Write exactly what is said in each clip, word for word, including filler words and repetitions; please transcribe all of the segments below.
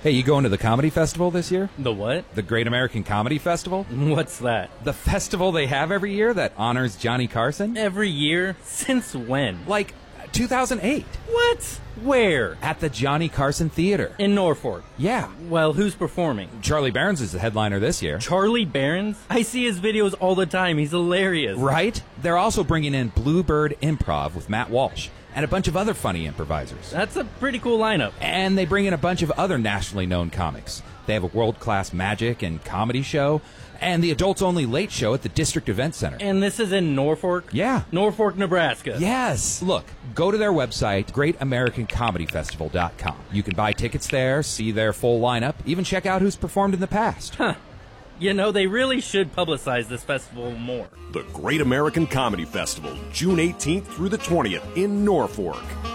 Hey, you going to the comedy festival this year? The what? The Great American Comedy Festival? What's that? The festival they have every year that honors Johnny Carson? Every year? Since when? Like two thousand eight. What? Where? At the Johnny Carson Theater. In Norfolk. Yeah. Well, who's performing? Charlie Barron's is the headliner this year. Charlie Barron's? I see his videos all the time. He's hilarious. Right? They're also bringing in Bluebird Improv with Matt Walsh and a bunch of other funny improvisers. That's a pretty cool lineup. And they bring in a bunch of other nationally known comics. They have a world-class magic and comedy show, and the adults-only late show at the District Event Center. And this is in Norfolk? Yeah. Norfolk, Nebraska. Yes. Look, go to their website, great american comedy festival dot com. You can buy tickets there, see their full lineup, even check out who's performed in the past. Huh. You know, they really should publicize this festival more. The Great American Comedy Festival, June eighteenth through the twentieth in Norfolk.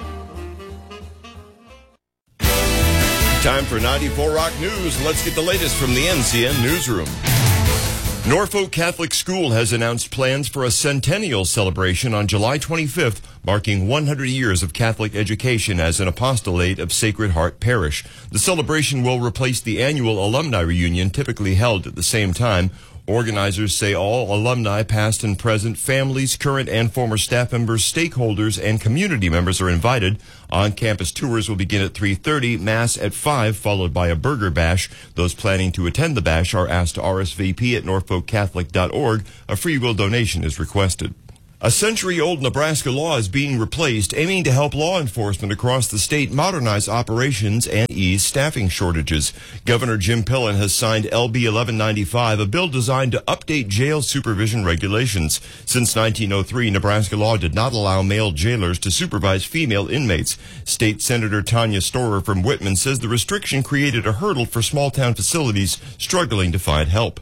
Time for ninety-four Rock News. Let's get the latest from the N C N Newsroom. Norfolk Catholic School has announced plans for a centennial celebration on July twenty-fifth, marking one hundred years of Catholic education as an apostolate of Sacred Heart Parish. The celebration will replace the annual alumni reunion typically held at the same time. Organizers say all alumni, past and present, families, current and former staff members, stakeholders, and community members are invited. On-campus tours will begin at three thirty, Mass at five, followed by a burger bash. Those planning to attend the bash are asked to R S V P at norfolk catholic dot org. A free will donation is requested. A century-old Nebraska law is being replaced, aiming to help law enforcement across the state modernize operations and ease staffing shortages. Governor Jim Pillen has signed L B eleven ninety-five, a bill designed to update jail supervision regulations. Since nineteen oh three, Nebraska law did not allow male jailers to supervise female inmates. State Senator Tanya Storer from Whitman says the restriction created a hurdle for small-town facilities struggling to find help.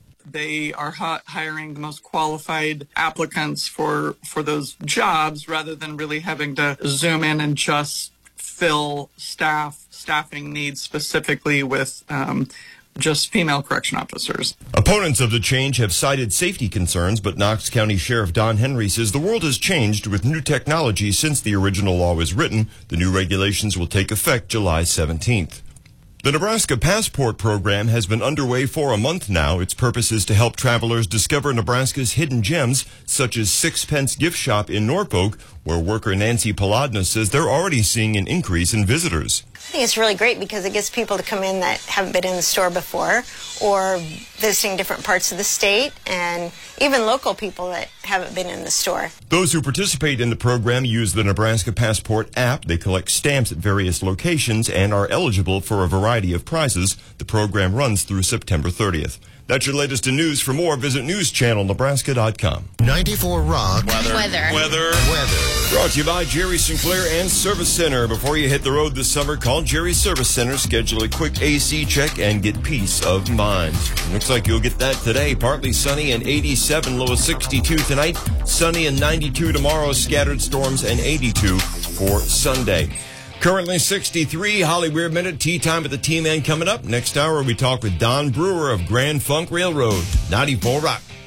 They are hiring the most qualified applicants for, for those jobs rather than really having to zoom in and just fill staff staffing needs specifically with um, just female correction officers. Opponents of the change have cited safety concerns, but Knox County Sheriff Don Henry says the world has changed with new technology since the original law was written. The new regulations will take effect July seventeenth. The Nebraska Passport Program has been underway for a month now. Its purpose is to help travelers discover Nebraska's hidden gems, such as Sixpence Gift Shop in Norfolk, where worker Nancy Paladna says they're already seeing an increase in visitors. I think it's really great because it gets people to come in that haven't been in the store before or visiting different parts of the state and even local people that haven't been in the store. Those who participate in the program use the Nebraska Passport app. They collect stamps at various locations and are eligible for a variety of prizes. The program runs through September thirtieth. That's your latest in news. For more, visit news channel nebraska dot com. ninety-four Rock. Weather. Weather. Weather. Weather. Brought to you by Jerry Sinclair and Service Center. Before you hit the road this summer, call Jerry Service Center, schedule a quick A C check, and get peace of mind. Looks like you'll get that today. Partly sunny and eighty-seven, low of sixty-two tonight. Sunny and ninety-two tomorrow, scattered storms and eighty-two for Sunday. Currently sixty-three, Holly Weird Minute, tea time at the T-Man coming up. Next hour, we talk with Don Brewer of Grand Funk Railroad. ninety-four Rock.